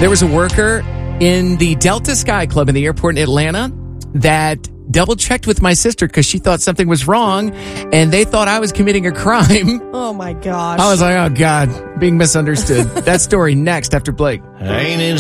There was a worker in the Delta Sky Club in the airport in Atlanta that double-checked with my sister because she thought something was wrong, and they thought I was committing a crime. Oh, my gosh. I was like, oh, God, being misunderstood. That story next after Blake. Ain't it